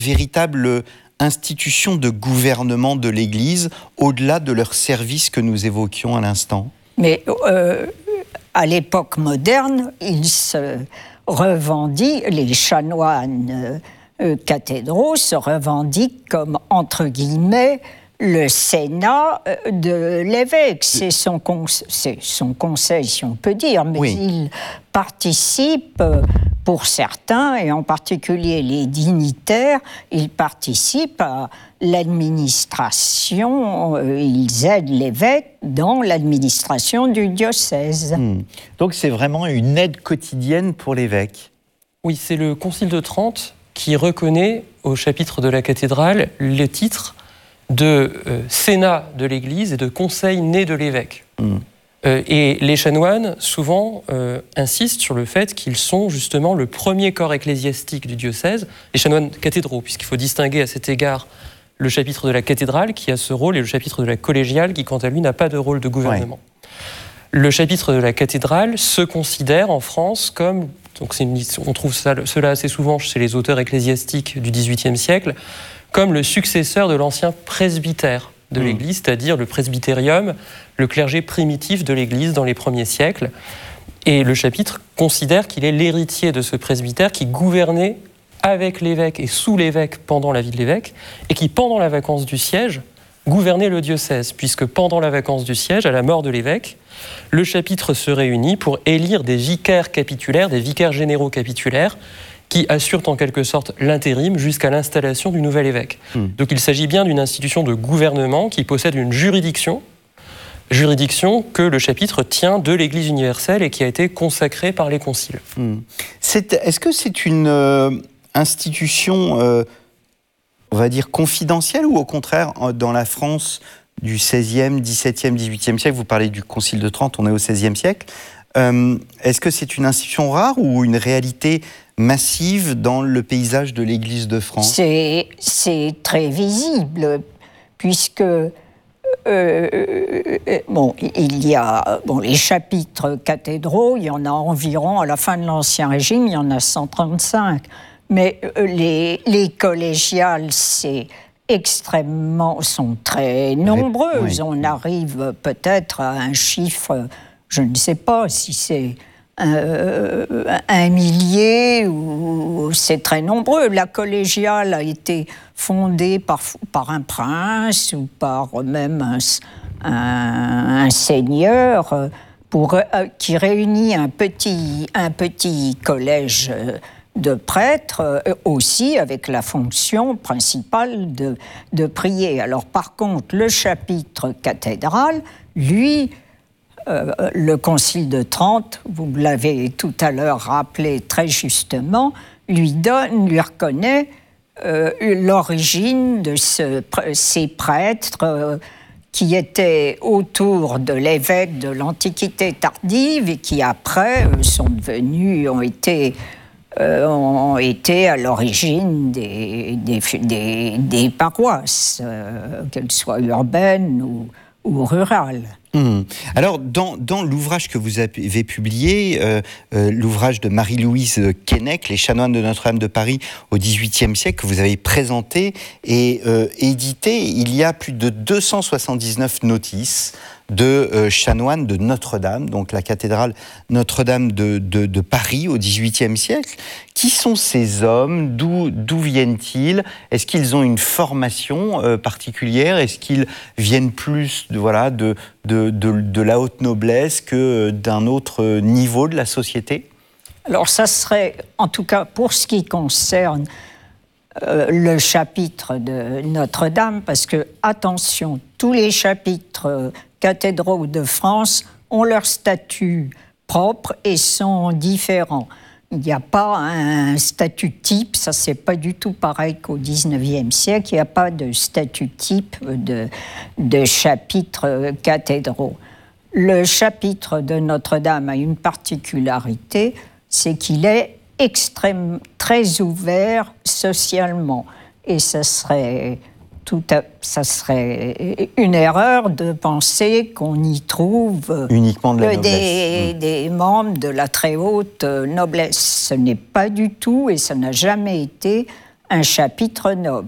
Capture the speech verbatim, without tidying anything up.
véritable institution de gouvernement de l'Église, au-delà de leur service que nous évoquions à l'instant? Mais euh, à l'époque moderne, ils se revendiquent, les chanoines euh, cathédraux se revendiquent comme, entre guillemets, le Sénat de l'évêque. C'est son, con- c'est son conseil, si on peut dire, mais oui. Il participe, pour certains, et en particulier les dignitaires, ils participent à l'administration, ils aident l'évêque dans l'administration du diocèse. Mmh. Donc c'est vraiment une aide quotidienne pour l'évêque. Oui, c'est le Concile de Trente qui reconnaît au chapitre de la cathédrale le titre de euh, Sénat de l'Église et de Conseil né de l'évêque. Mmh. Euh, et les chanoines, souvent, euh, insistent sur le fait qu'ils sont justement le premier corps ecclésiastique du diocèse, les chanoines cathédraux, puisqu'il faut distinguer à cet égard le chapitre de la cathédrale qui a ce rôle et le chapitre de la collégiale qui, quant à lui, n'a pas de rôle de gouvernement. Ouais. Le chapitre de la cathédrale se considère en France comme, donc c'est une, on trouve ça, cela assez souvent chez les auteurs ecclésiastiques du dix-huitième siècle, comme le successeur de l'ancien presbytère de l'Église, mmh. c'est-à-dire le presbytérium, le clergé primitif de l'Église dans les premiers siècles. Et le chapitre considère qu'il est l'héritier de ce presbytère qui gouvernait avec l'évêque et sous l'évêque pendant la vie de l'évêque, et qui, pendant la vacance du siège, gouvernait le diocèse, puisque pendant la vacance du siège, à la mort de l'évêque, le chapitre se réunit pour élire des vicaires capitulaires, des vicaires généraux capitulaires, qui assurent en quelque sorte l'intérim jusqu'à l'installation du nouvel évêque. Mmh. Donc il s'agit bien d'une institution de gouvernement qui possède une juridiction, juridiction que le chapitre tient de l'Église universelle et qui a été consacrée par les conciles. Mmh. C'est, est-ce que c'est une euh, institution, euh, on va dire, confidentielle, ou au contraire, dans la France du seizième, dix-septième, dix-huitième siècle, vous parlez du Concile de Trente, on est au seizième siècle, euh, est-ce que c'est une institution rare ou une réalité massive dans le paysage de l'Église de France? C'est, c'est très visible, puisque euh, bon, il y a bon, les chapitres cathédraux, il y en a environ, à la fin de l'Ancien Régime, il y en a cent trente-cinq. Mais les, les collégiales, c'est extrêmement, sont très nombreuses. Oui. On arrive peut-être à un chiffre, je ne sais pas si c'est Euh, un millier, ou c'est très nombreux. La collégiale a été fondée par, par un prince ou par même un, un, un seigneur pour, euh, qui réunit un petit, un petit collège de prêtres, euh, aussi avec la fonction principale de, de prier. Alors par contre, le chapitre cathédral, lui, Euh, le Concile de Trente, vous l'avez tout à l'heure rappelé très justement, lui donne, lui reconnaît euh, l'origine de ce, ces prêtres euh, qui étaient autour de l'évêque de l'Antiquité tardive et qui après euh, sont devenus, ont été, euh, ont été à l'origine des, des, des, des paroisses, euh, qu'elles soient urbaines ou, ou rurales. Mmh. Alors, dans, dans l'ouvrage que vous avez publié, euh, euh, l'ouvrage de Marie-Louise Keinec, Les chanoines de Notre-Dame de Paris au dix-huitième siècle, que vous avez présenté et euh, édité, il y a plus de deux cent soixante-dix-neuf notices de euh, chanoines de Notre-Dame, donc la cathédrale Notre-Dame de, de, de Paris au dix-huitième siècle. Qui sont ces hommes? D'où, d'où viennent-ils? Est-ce qu'ils ont une formation euh, particulière? Est-ce qu'ils viennent plus de, voilà, de, de, de, de la haute noblesse que d'un autre niveau de la société? Alors ça serait, en tout cas pour ce qui concerne euh, le chapitre de Notre-Dame, parce que, attention, tous les chapitres euh, cathédraux de France ont leur statut propre et sont différents. Il n'y a pas un statut type, ça c'est pas du tout pareil qu'au dix-neuvième siècle, il n'y a pas de statut type de, de chapitre cathédraux. Le chapitre de Notre-Dame a une particularité, c'est qu'il est extrêmement, très ouvert socialement. Et ça serait, tout à, ça serait une erreur de penser qu'on y trouve uniquement de la des, mmh. des membres de la très haute noblesse. Ce n'est pas du tout, et ça n'a jamais été, un chapitre noble.